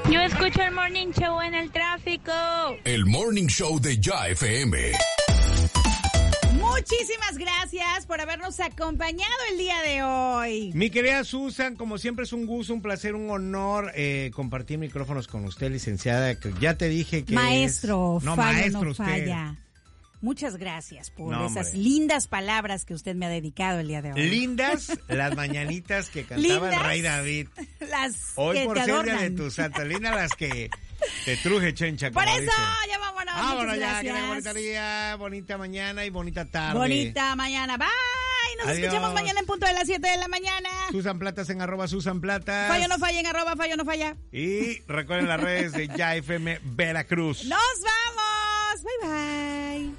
Yo escucho el Morning Show en el tráfico. El Morning Show de Ya FM. Muchísimas gracias por habernos acompañado el día de hoy. Mi querida Susan, como siempre es un gusto, un placer, un honor compartir micrófonos con usted, licenciada, que ya te dije que maestro, No, falla, maestro no usted. falla. Muchas gracias por esas hombre. lindas palabras que usted me ha dedicado el día de hoy. Lindas las mañanitas que cantaba el Rey David. Las Hoy que por te ser adornan. día de tu santa, lindas las que te truje, chencha. Por como eso, dicen. ya vámonos. Vámonos Muchas ya, que tenga gracias. bonita día, bonita mañana y bonita tarde. Bonita mañana. Bye. Nos Adiós. escuchamos mañana en punto de las 7 de la mañana. Susan Platas en @SusanPlatas. Fallo no falla en @fallo no falla. Y recuerden las redes de Ya FM Veracruz. Nos vamos. Bye bye.